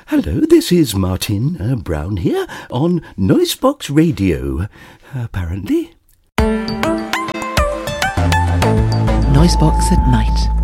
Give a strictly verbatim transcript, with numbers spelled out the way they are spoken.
Hello, this is Martin uh, Brown here on Noisebox Radio, apparently. Noisebox at night.